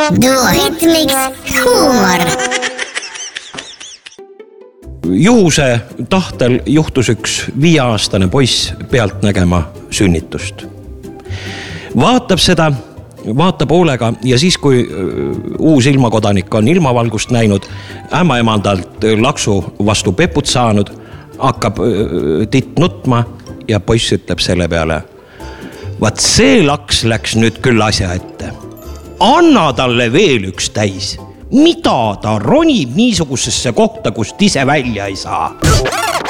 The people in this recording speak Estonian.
Duetmiks huumor. Juhuse tahtel juhtus üks 5-aastane poiss pealt nägema sünnitust. Vaatab hoolega ja siis, kui uus ilmakodanik on ilmavalgust näinud, ämmaemandalt laksu vastu peput saanud, hakkab titt nutma ja poiss ütleb selle peale: vaat see laks läks nüüd küll asja ette. Anna talle veel üks täis. Mida ta ronib niisugusesse kohta, kust ise välja ei saa?